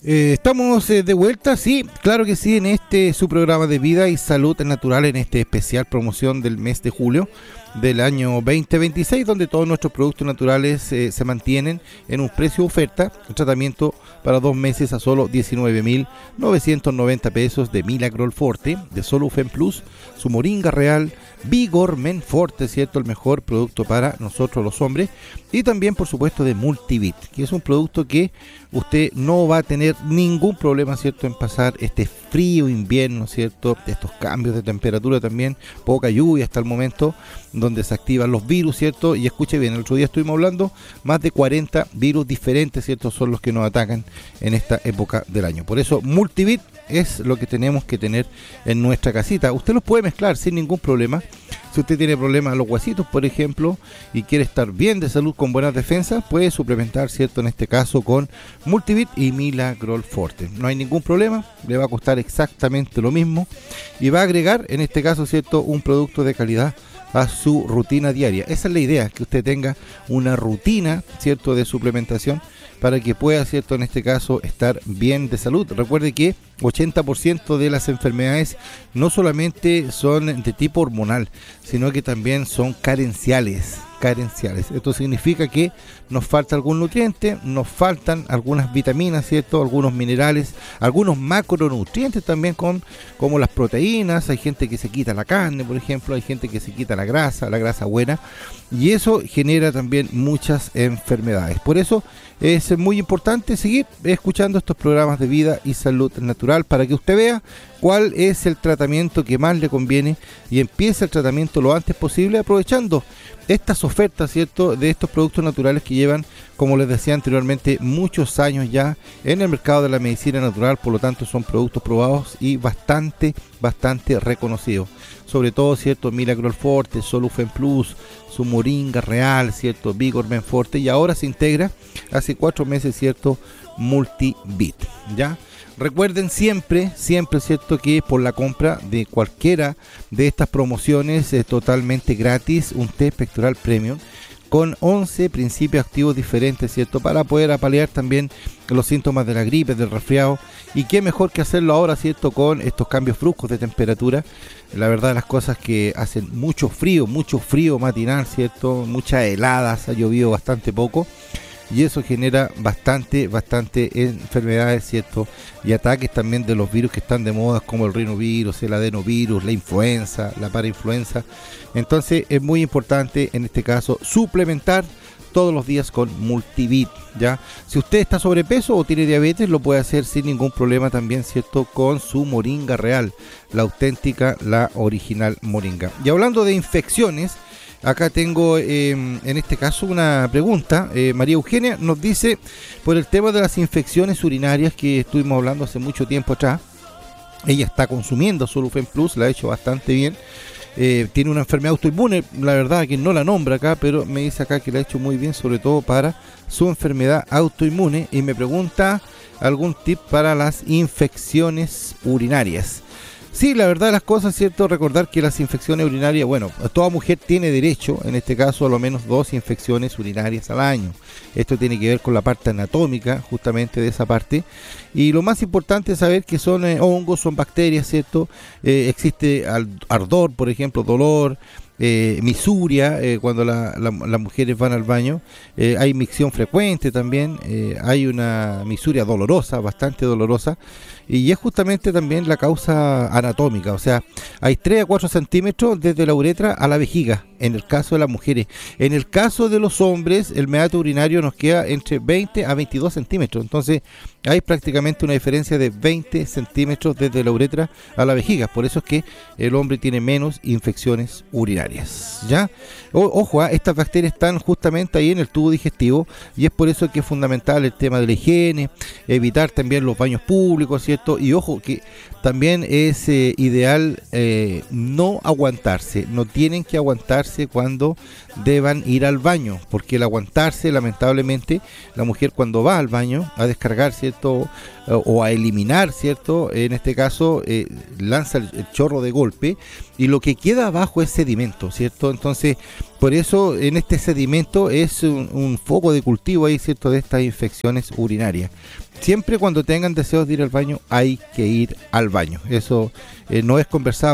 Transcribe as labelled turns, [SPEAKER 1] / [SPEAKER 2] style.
[SPEAKER 1] Estamos de vuelta, sí, claro que sí, en este su programa de vida y salud natural, en este especial promoción del mes de julio del año 2026, donde todos nuestros productos naturales se mantienen en un precio de oferta, un tratamiento para 2 meses a solo 19.990 pesos de Milagro Forte, de Solufen Plus, su Moringa Real, Vigor Men Forte, ¿cierto? El mejor producto para nosotros los hombres, y también por supuesto de Multivit, que es un producto que usted no va a tener ningún problema, ¿cierto?, en pasar este frío invierno, ¿cierto?, estos cambios de temperatura también, poca lluvia hasta el momento, donde se activan los virus, ¿cierto? Y escuche bien, el otro día estuvimos hablando, más de 40 virus diferentes, ¿cierto?, son los que nos atacan en esta época del año. Por eso Multivit es lo que tenemos que tener en nuestra casita. Usted los puede mezclar sin ningún problema. Si usted tiene problemas a los huesitos, por ejemplo, y quiere estar bien de salud con buenas defensas, puede suplementar, ¿cierto?, en este caso con Multivit y Milagrol Forte. No hay ningún problema, le va a costar exactamente lo mismo y va a agregar, en este caso, ¿cierto?, un producto de calidad a su rutina diaria. Esa es la idea, que usted tenga una rutina, ¿cierto?, de suplementación para que pueda, ¿cierto?, en este caso estar bien de salud. Recuerde que 80% de las enfermedades no solamente son de tipo hormonal, sino que también son carenciales. Esto significa que nos falta algún nutriente, nos faltan algunas vitaminas, ¿cierto?, algunos minerales, algunos macronutrientes también, como las proteínas. Hay gente que se quita la carne, por ejemplo, hay gente que se quita la grasa buena, y eso genera también muchas enfermedades. Por eso es muy importante seguir escuchando estos programas de vida y salud natural para que usted vea cuál es el tratamiento que más le conviene y empiece el tratamiento lo antes posible, aprovechando estas ofertas, ¿cierto?, de estos productos naturales que llevan, como les decía anteriormente, muchos años ya en el mercado de la medicina natural. Por lo tanto, son productos probados y bastante reconocidos. Sobre todo, ¿cierto?, Milagro Forte, Solufen Plus, su Moringa Real, ¿cierto?, Vigor Men Forte, y ahora se integra hace 4 meses, ¿cierto?, Multivit, ¿ya? Recuerden siempre, ¿cierto?, que por la compra de cualquiera de estas promociones es totalmente gratis un té pectoral premium con 11 principios activos diferentes, ¿cierto?, para poder apalear también los síntomas de la gripe, del resfriado. Y qué mejor que hacerlo ahora, ¿cierto?, con estos cambios bruscos de temperatura. La verdad, las cosas que hacen mucho frío matinal, ¿cierto?, muchas heladas, ha llovido bastante poco, y eso genera bastante enfermedades, ¿cierto?, y ataques también de los virus que están de moda, como el rinovirus, el adenovirus, la influenza, la parainfluenza. Entonces es muy importante en este caso suplementar todos los días con Multivit, ¿ya? Si usted está sobrepeso o tiene diabetes, lo puede hacer sin ningún problema también, ¿cierto?, con su Moringa Real, la auténtica, la original Moringa. Y hablando de infecciones, acá tengo en este caso una pregunta. María Eugenia nos dice, por el tema de las infecciones urinarias que estuvimos hablando hace mucho tiempo atrás, ella está consumiendo Solufen Plus, la ha hecho bastante bien. Tiene una enfermedad autoinmune, la verdad que no la nombra acá, pero me dice acá que la ha hecho muy bien, sobre todo para su enfermedad autoinmune, y me pregunta algún tip para las infecciones urinarias. Sí, la verdad de las cosas, ¿cierto? Recordar que las infecciones urinarias, bueno, toda mujer tiene derecho, en este caso, a lo menos 2 infecciones urinarias al año. Esto tiene que ver con la parte anatómica, justamente de esa parte. Y lo más importante es saber que son hongos, son bacterias, ¿cierto? Existe ardor, por ejemplo, dolor, misuria, cuando las mujeres van al baño. Hay micción frecuente también, hay una misuria dolorosa, bastante dolorosa, y es justamente también la causa anatómica. O sea, hay 3 a 4 centímetros desde la uretra a la vejiga, en el caso de las mujeres. En el caso de los hombres, el meato urinario nos queda entre 20 a 22 centímetros. Entonces hay prácticamente una diferencia de 20 centímetros desde la uretra a la vejiga. Por eso es que el hombre tiene menos infecciones urinarias, ¿ya? Ojo, estas bacterias están justamente ahí en el tubo digestivo, y es por eso que es fundamental el tema de la higiene, evitar también los baños públicos, ¿cierto? Y ojo, que también es ideal no aguantarse, no tienen que aguantarse aguantarse cuando deban ir al baño, porque el aguantarse, lamentablemente, la mujer cuando va al baño a descargar, ¿cierto? O a eliminar, ¿cierto? En este caso, lanza el chorro de golpe y lo que queda abajo es sedimento, ¿cierto? Entonces, por eso en este sedimento es un foco de cultivo ahí, ¿cierto? De estas infecciones urinarias. Siempre cuando tengan deseos de ir al baño, hay que ir al baño. Eso no es conversado